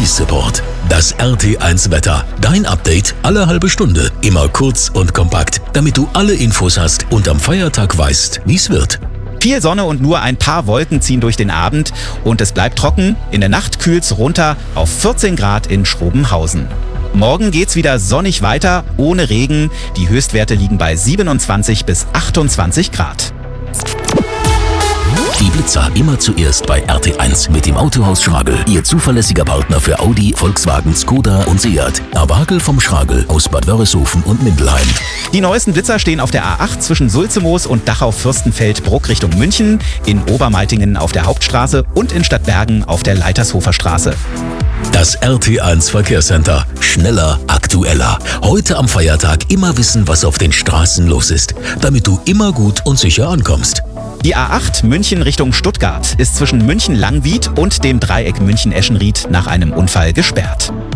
Service-Support. Das RT1 Wetter. Dein Update alle halbe Stunde. Immer kurz und kompakt, damit du alle Infos hast und am Feiertag weißt, wie es wird. Viel Sonne und nur ein paar Wolken ziehen durch den Abend und es bleibt trocken. In der Nacht kühlt's runter auf 14 Grad in Schrobenhausen. Morgen geht's wieder sonnig weiter, ohne Regen. Die Höchstwerte liegen bei 27 bis 28 Grad. Die Blitzer immer zuerst bei RT1 mit dem Autohaus Schragel. Ihr zuverlässiger Partner für Audi, Volkswagen, Skoda und Seat. Awagel vom Schragel aus Bad Wörishofen und Mindelheim. Die neuesten Blitzer stehen auf der A8 zwischen Sulzemoos und Dachau-Fürstenfeldbruck Richtung München, in Obermaltingen auf der Hauptstraße und in Stadtbergen auf der Leitershofer Straße. Das RT1 Verkehrscenter. Schneller, aktueller. Heute am Feiertag immer wissen, was auf den Straßen los ist, damit du immer gut und sicher ankommst. Die A8 München Richtung Stuttgart ist zwischen München-Langwied und dem Dreieck München-Eschenried nach einem Unfall gesperrt.